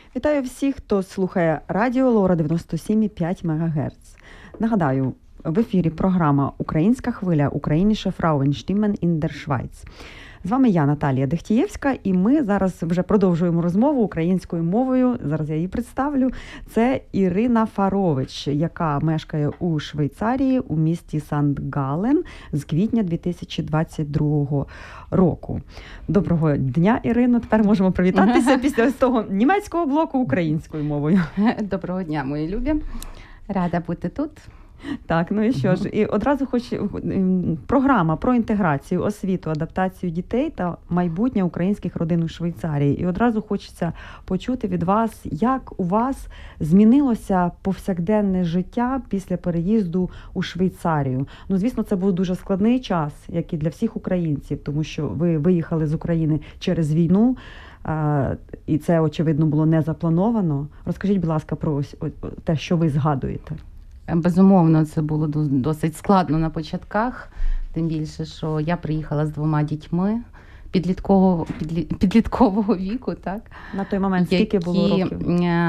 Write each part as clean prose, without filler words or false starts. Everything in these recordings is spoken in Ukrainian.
Вітаю всіх, хто слухає Радіо Лора 97,5 МГц. Нагадаю, в ефірі програма «Українська хвиля. Українісche Frauenstimmen in der Schweiz». З вами я, Наталія Дехтієвська, і ми зараз вже продовжуємо розмову українською мовою. Зараз я її представлю. Це Ірина Фарович, яка мешкає у Швейцарії у місті Сант-Гален з квітня 2022 року. Доброго дня, Ірино. Тепер можемо привітатися після того німецького блоку українською мовою. Доброго дня, мої любі. Рада бути тут. Так, ну і що ж, і одразу програма про інтеграцію, освіту, адаптацію дітей та майбутнє українських родин у Швейцарії. І одразу хочеться почути від вас, як у вас змінилося повсякденне життя після переїзду у Швейцарію. Ну, звісно, це був дуже складний час, як і для всіх українців, тому що ви виїхали з України через війну, і це, очевидно, було не заплановано. Розкажіть, будь ласка, про те, що ви згадуєте. Безумовно, це було досить складно на початках, тим більше, що я приїхала з 2 дітьми підліткового віку, так? На той момент скільки було років?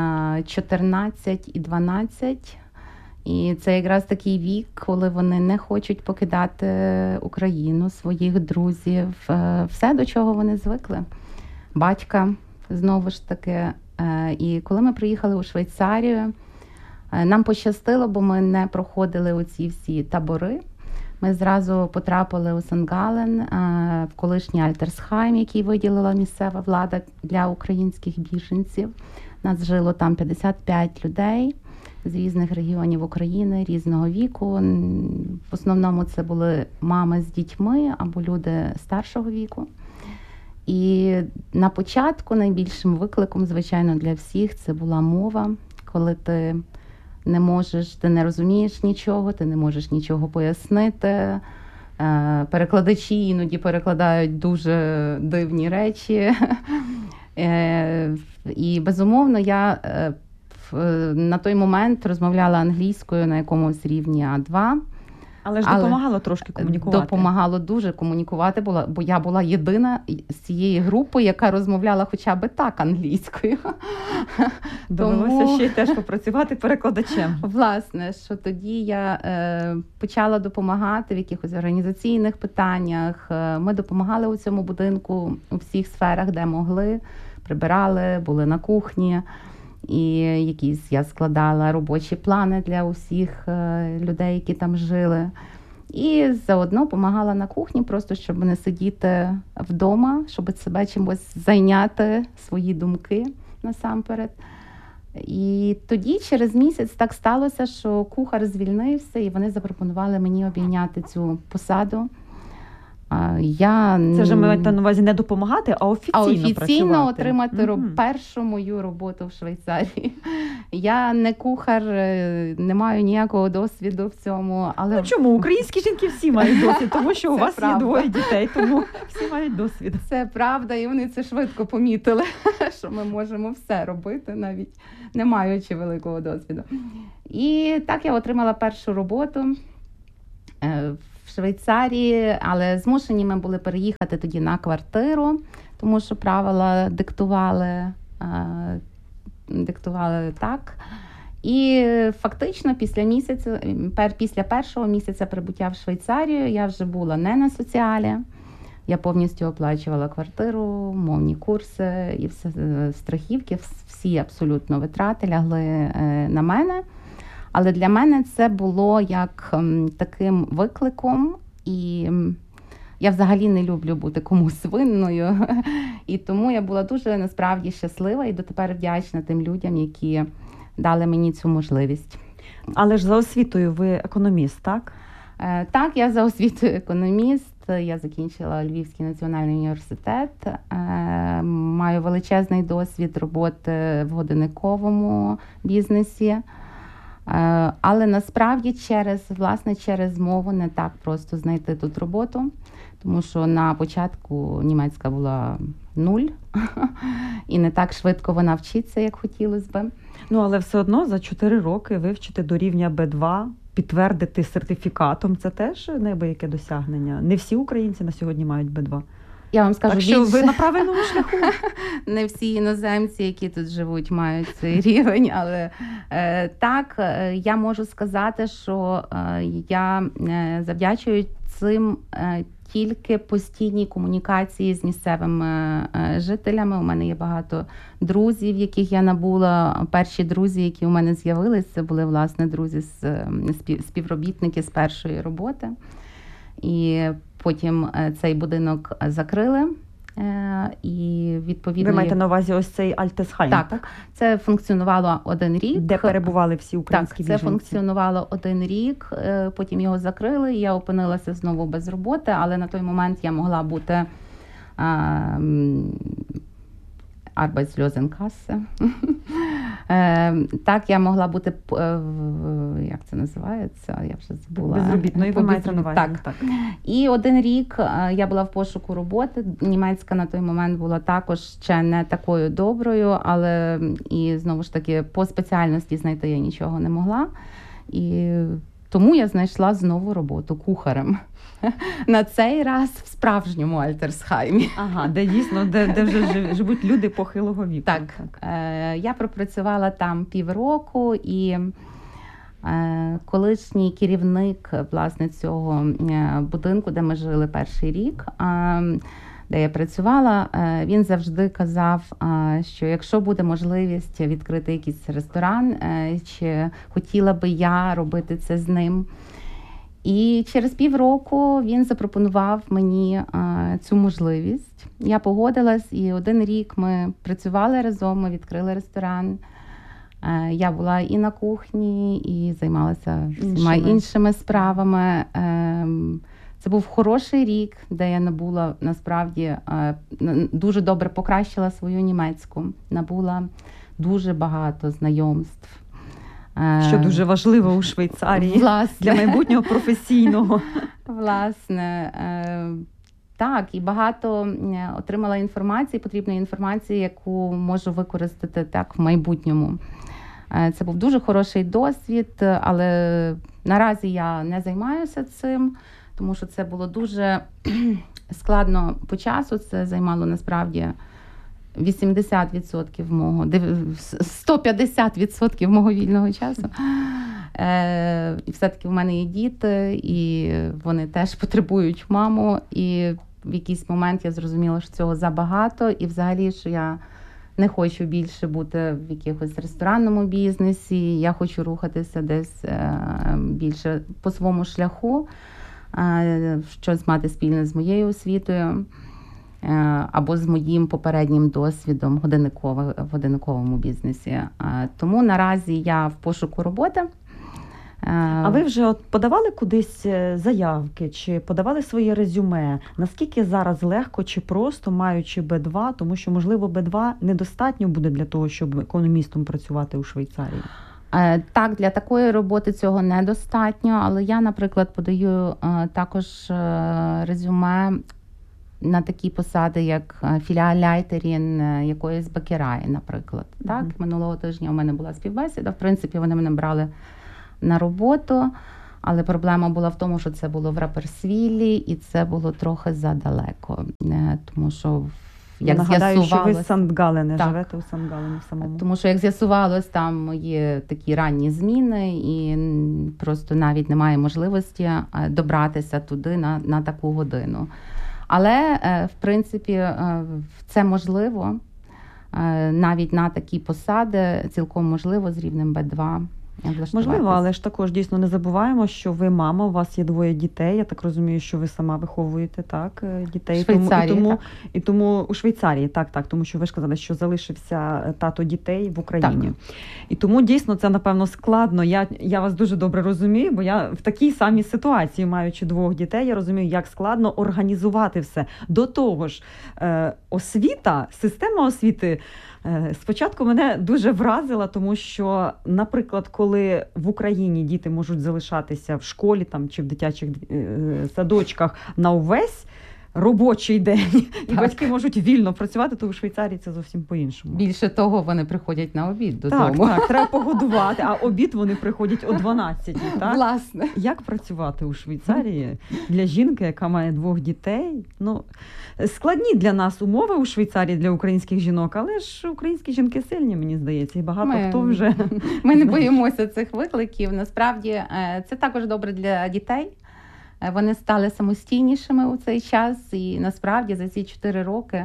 14 і 12. І це якраз такий вік, коли вони не хочуть покидати Україну, своїх друзів, все, до чого вони звикли. Батька, знову ж таки. І коли ми приїхали у Швейцарію, нам пощастило, бо ми не проходили оці всі табори. Ми зразу потрапили у Сант-Гален, в колишній Альтерсхайм, який виділила місцева влада для українських біженців. Нас жило там 55 людей з різних регіонів України, різного віку. В основному це були мами з дітьми або люди старшого віку. І на початку найбільшим викликом, звичайно, для всіх це була мова, коли ти не розумієш нічого, ти не можеш нічого пояснити. Перекладачі іноді перекладають дуже дивні речі. І, безумовно, я на той момент розмовляла англійською на якомусь рівні А2. Але ж допомагало трошки комунікувати. Допомагало дуже комунікувати, бо я була єдина з цієї групи, яка розмовляла хоча б так англійською. Довелося ще й теж попрацювати перекладачем. Власне, що тоді я почала допомагати в якихось організаційних питаннях. Ми допомагали у цьому будинку у всіх сферах, де могли. Прибирали, були на кухні. І якісь я складала робочі плани для усіх людей, які там жили. І заодно допомагала на кухні, просто щоб не сидіти вдома, щоб себе чимось зайняти, свої думки насамперед. І тоді через місяць так сталося, що кухар звільнився, і вони запропонували мені обійняти цю посаду. Це вже маєте на увазі не допомагати, а офіційно працювати. Отримати першу мою роботу в Швейцарії. Я не кухар, не маю ніякого досвіду в цьому. Але... Ну чому? Українські жінки всі мають досвід, тому що у вас правда. Є 2 дітей, тому всі мають досвід. Це правда, і вони це швидко помітили, що ми можемо все робити, навіть не маючи великого досвіду. І так я отримала першу роботу в Швейцарії, але змушені ми були переїхати тоді на квартиру, тому що правила диктували так. І фактично після першого місяця прибуття в Швейцарію я вже була не на соціалі. Я повністю оплачувала квартиру, мовні курси і все, страхівки, всі абсолютно витрати лягли на мене. Але для мене це було як таким викликом, і я взагалі не люблю бути комусь винною. І тому я була дуже насправді щаслива і дотепер вдячна тим людям, які дали мені цю можливість. Але ж за освітою ви економіст, так? Так, я за освітою економіст. Я закінчила Львівський національний університет. Маю величезний досвід роботи в годинниковому бізнесі. Але насправді через мову не так просто знайти тут роботу, тому що на початку німецька була 0, і не так швидко вона вчиться, як хотілося б. Ну, але все одно за 4 роки вивчити до рівня B2, підтвердити сертифікатом, це теж неабияке досягнення. Не всі українці на сьогодні мають B2. Я вам скажу, Так що ви на правильному шляху. не всі іноземці, які тут живуть, мають цей рівень, але так, я можу сказати, що я завдячую цим тільки постійній комунікації з місцевими жителями. У мене є багато друзів, яких я набула. Перші друзі, які у мене з'явилися, це були, власне, друзі, співробітники з першої роботи. І потім цей будинок закрили. І, відповідно, Ви маєте на увазі ось цей Альтесхайм, так? Так, це функціонувало 1 рік. Де перебували всі українські біженці? Так, це функціонувало 1 рік, потім його закрили, і я опинилася знову без роботи, але на той момент я могла бути Arbeitslosenkasse. Так, я могла бути, як це називається, я вже забула. Безробітною, ви маєте на увазі. Так. І 1 рік я була в пошуку роботи. Німецька на той момент була також ще не такою доброю, але і знову ж таки по спеціальності знайти я нічого не могла. І тому я знайшла знову роботу кухарем. На цей раз в справжньому Альтерсхаймі. Ага, де дійсно, де вже живуть люди похилого віку. Так. Я пропрацювала там півроку, і колишній керівник, власне, цього будинку, де ми жили перший рік, де я працювала, він завжди казав, що якщо буде можливість відкрити якийсь ресторан, чи хотіла би я робити це з ним. І через півроку він запропонував мені цю можливість. Я погодилась, і 1 рік ми працювали разом, ми відкрили ресторан. Я була і на кухні, і займалася всіма іншими справами. Це був хороший рік, де я набула, насправді, дуже добре покращила свою німецьку. Набула дуже багато знайомств. Що дуже важливо у Швейцарії, власне, для майбутнього професійного. Власне, так, і багато отримала інформації, потрібної інформації, яку можу використати так в майбутньому. Це був дуже хороший досвід, але наразі я не займаюся цим, тому що це було дуже складно по часу, це займало насправді 80% мого, 150% мого вільного часу. І все-таки в мене є діти, і вони теж потребують маму. І в якийсь момент я зрозуміла, що цього забагато. І взагалі, що я не хочу більше бути в якихось ресторанному бізнесі. Я хочу рухатися десь більше по своєму шляху, щось мати спільне з моєю освітою. Або з моїм попереднім досвідом в годинниковому бізнесі. Тому наразі я в пошуку роботи. А ви вже подавали кудись заявки, чи подавали своє резюме? Наскільки зараз легко чи просто, маючи Б2, тому що, можливо, Б2 недостатньо буде для того, щоб економістом працювати у Швейцарії? Так, для такої роботи цього недостатньо, але я, наприклад, подаю також резюме на такі посади, як філіаляйтерін якоїсь бакераї, наприклад. Так, минулого тижня у мене була співбесіда. В принципі, вони мене брали на роботу, але проблема була в тому, що це було в Раперсвіллі, і це було трохи задалеко. Тому що, як нагадаю, що ви з з'ясувалось... Сандгалени, живете у Сандгалені самому. Тому що, як з'ясувалось, там є такі ранні зміни, і просто навіть немає можливості добратися туди на таку годину. Але, в принципі, це можливо, навіть на такі посади, цілком можливо з рівнем Б2 влаштуватися. Можливо, але ж також дійсно не забуваємо, що ви мама, у вас є 2 дітей. Я так розумію, що ви сама виховуєте, так, дітей. І тому у Швейцарії, так, тому що ви ж казали, що залишився тато дітей в Україні. Так. І тому дійсно це, напевно, складно. Я вас дуже добре розумію, бо я в такій самій ситуації, маючи 2 дітей, я розумію, як складно організувати все. До того ж, освіта, система освіти спочатку мене дуже вразила, тому що, наприклад, коли в Україні діти можуть залишатися в школі там, чи в дитячих садочках на увесь робочий день, і батьки можуть вільно працювати, то у Швейцарії це зовсім по-іншому. Більше того, вони приходять на обід додому. Так, треба погодувати, а обід вони приходять о 12-й, так? Власне. Як працювати у Швейцарії для жінки, яка має 2 дітей? Ну, складні для нас умови у Швейцарії для українських жінок, але ж українські жінки сильні, мені здається, і багато хто вже... Ми не боїмося цих викликів. Насправді, це також добре для дітей. Вони стали самостійнішими у цей час, і насправді за ці 4 роки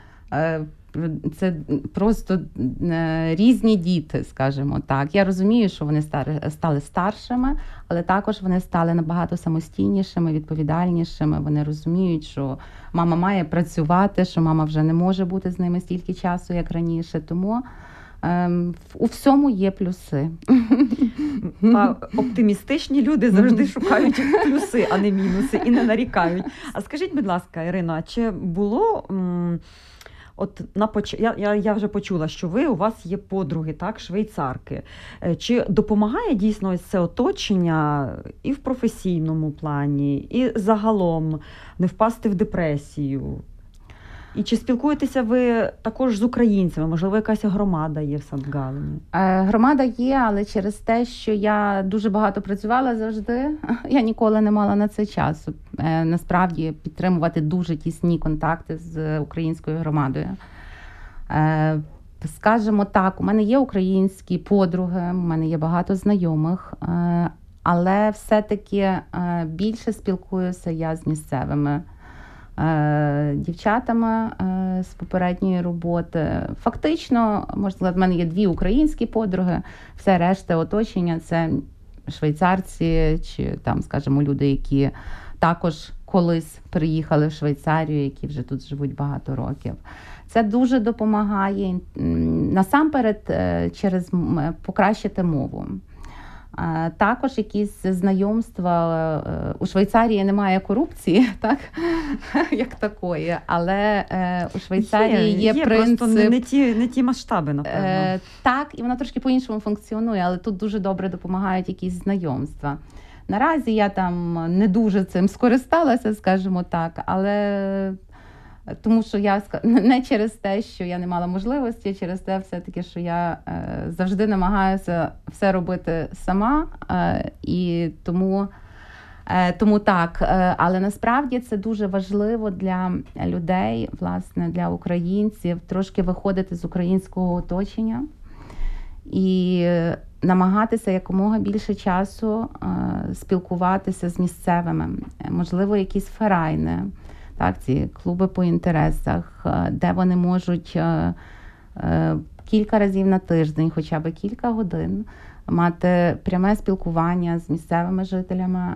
це просто різні діти, скажімо так. Я розумію, що вони стали старшими, але також вони стали набагато самостійнішими, відповідальнішими. Вони розуміють, що мама має працювати, що мама вже не може бути з ними стільки часу, як раніше. Тому у всьому є плюси. А оптимістичні люди завжди шукають плюси, а не мінуси, і не нарікають. А скажіть, будь ласка, Ірино, а чи було... От я вже почула, що у вас є подруги, так, швейцарки. Чи допомагає дійсно ось це оточення і в професійному плані, і загалом не впасти в депресію? І чи спілкуєтеся ви також з українцями? Можливо, якась громада є в Санкт-Галлені? Громада є, але через те, що я дуже багато працювала завжди, я ніколи не мала на це часу. Насправді, підтримувати дуже тісні контакти з українською громадою. Скажімо так, у мене є українські подруги, у мене є багато знайомих, але все-таки більше спілкуюся я з місцевими дівчатами з попередньої роботи. Фактично, можна сказати, в мене є 2 українські подруги, все решта оточення – це швейцарці чи там, скажімо, люди, які також колись приїхали в Швейцарію, які вже тут живуть багато років. Це дуже допомагає насамперед через покращити мову. Також якісь знайомства. У Швейцарії немає корупції, так, як такої, але у Швейцарії є принцип... просто не ті масштаби, напевно. Так, і вона трошки по-іншому функціонує, але тут дуже добре допомагають якісь знайомства. Наразі я там не дуже цим скористалася, скажімо так, але... Тому що я не через те, що я не мала можливості, через те все-таки, що я завжди намагаюся все робити сама, і тому так. Але насправді це дуже важливо для людей, власне, для українців, трошки виходити з українського оточення і намагатися якомога більше часу спілкуватися з місцевими, можливо, якісь ферайни. Так, ці клуби по інтересах, де вони можуть кілька разів на тиждень, хоча б кілька годин, мати пряме спілкування з місцевими жителями,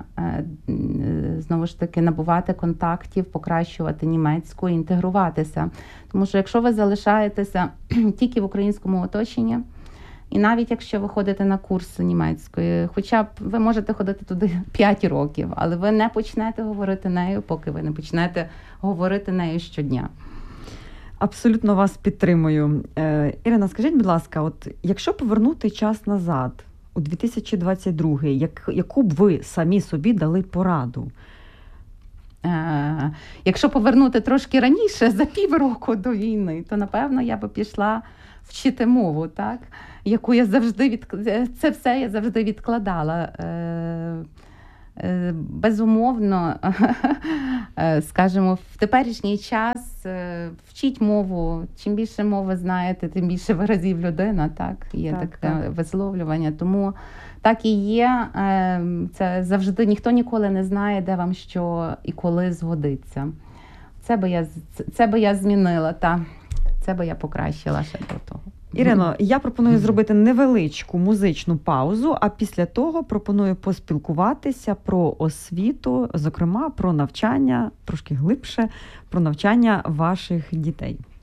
знову ж таки, набувати контактів, покращувати німецьку, інтегруватися. Тому що якщо ви залишаєтеся тільки в українському оточенні, і навіть якщо ви ходите на курси німецької, хоча б ви можете ходити туди 5 років, але ви не почнете говорити нею, поки ви не почнете говорити нею щодня. Абсолютно вас підтримую. Ірина, скажіть, будь ласка, от якщо повернути час назад, у 2022, яку б ви самі собі дали пораду? Якщо повернути трошки раніше, за півроку до війни, то, напевно, я би пішла вчити мову, так? Яку я завжди це все я завжди відкладала. Безумовно, скажімо, в теперішній час вчіть мову. Чим більше мови знаєте, тим більше виразів людина, так? Є таке висловлювання. Тому так і є. Це завжди, ніхто ніколи не знає, де вам що і коли згодиться. Це би я змінила, це би я покращила ще до того. Ірино, я пропоную зробити невеличку музичну паузу, а після того пропоную поспілкуватися про освіту, зокрема про навчання, трошки глибше, про навчання ваших дітей.